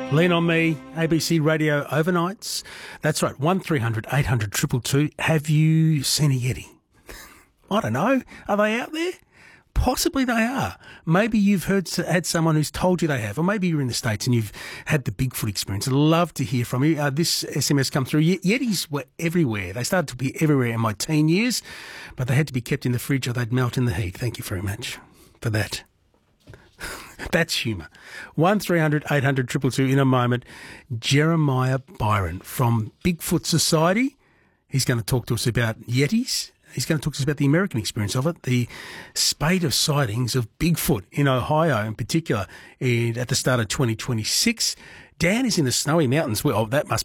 Lean on Me, ABC Radio Overnights. That's right, 1300 800 222. Have you seen a Yeti? I don't know. Are they out there? Possibly they are. Maybe you've had someone who's told you they have, or maybe you're in the States and you've had the Bigfoot experience. I'd love to hear from you. This SMS come through. Yetis were everywhere. They started to be everywhere in my teen years, but they had to be kept in the fridge or they'd melt in the heat. Thank you very much for that. That's humour. 1300 800 222 in a moment. Jeremiah Byron from Bigfoot Society. He's going to talk to us about Yetis. He's going to talk to us about the American experience of it, the spate of sightings of Bigfoot in Ohio in particular at the start of 2026. Dan is in the snowy mountains. Well, that must